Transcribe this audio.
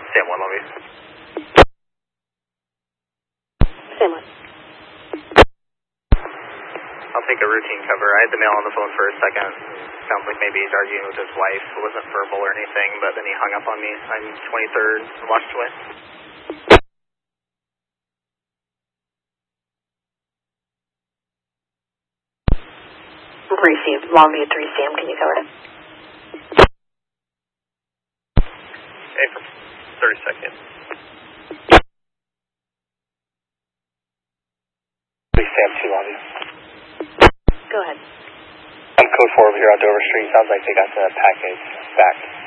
Sam 1, Lobby. Sam 1. I'll take a routine cover. I had the male on the phone for a second. Sounds like maybe he's arguing with his wife. It wasn't verbal or anything, but then he hung up on me. I'm 23rd, Washington. Received. Longview 3 Sam, can you cover it? Okay, for 30 seconds. 3 Sam 2 Longview. Go ahead. I'm code 4 over here on Dover Street. Sounds like they got the package back.